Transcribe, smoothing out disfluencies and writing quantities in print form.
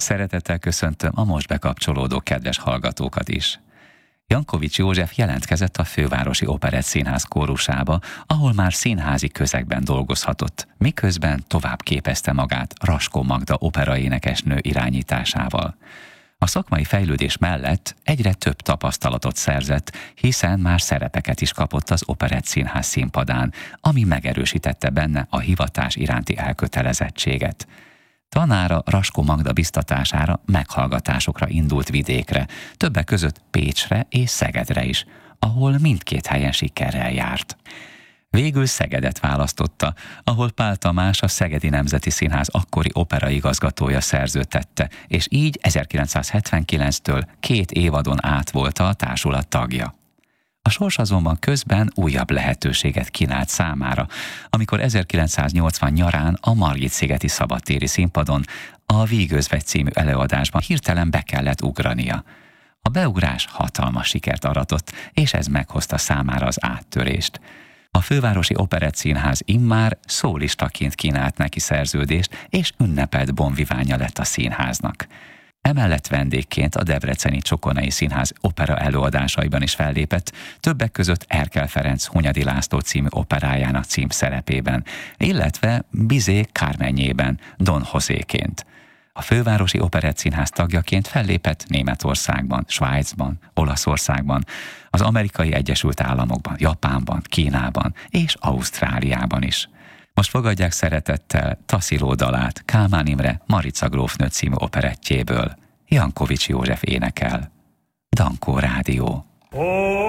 Szeretettel köszöntöm a most bekapcsolódó kedves hallgatókat is. Jankovics József jelentkezett a Fővárosi Operettszínház kórusába, ahol már színházi közegben dolgozhatott, miközben tovább képezte magát Raskó Magda operaénekesnő irányításával. A szakmai fejlődés mellett egyre több tapasztalatot szerzett, hiszen már szerepeket is kapott az Operettszínház színpadán, ami megerősítette benne a hivatás iránti elkötelezettséget. Tanára Raskó Magda biztatására meghallgatásokra indult vidékre, többek között Pécsre és Szegedre is, ahol mindkét helyen sikerrel járt. Végül Szegedet választotta, ahol Pál Tamás, a Szegedi Nemzeti Színház akkori operaigazgatója szerződtette, és így 1979-től 2 évadon át volt a társulat tagja. A sors azonban közben újabb lehetőséget kínált számára, amikor 1980 nyarán a Margit-szigeti szabadtéri színpadon a Vígözvegy című előadásban hirtelen be kellett ugrania. A beugrás hatalmas sikert aratott, és ez meghozta számára az áttörést. A Fővárosi Operettszínház immár szólistaként kínált neki szerződést, és ünnepelt bonviványa lett a színháznak. Emellett vendégként a debreceni Csokonai Színház opera előadásaiban is fellépett, többek között Erkel Ferenc Hunyadi László című operájának címszerepében, illetve Bizet Carmenjében Don Joséként. A Fővárosi Operettszínház tagjaként fellépett Németországban, Svájcban, Olaszországban, az Amerikai Egyesült Államokban, Japánban, Kínában és Ausztráliában is. Most fogadják szeretettel Tassilo dalát Kálmán Imre Marica grófnő című operettjéből. Jankovics József énekel. Dankó Rádió.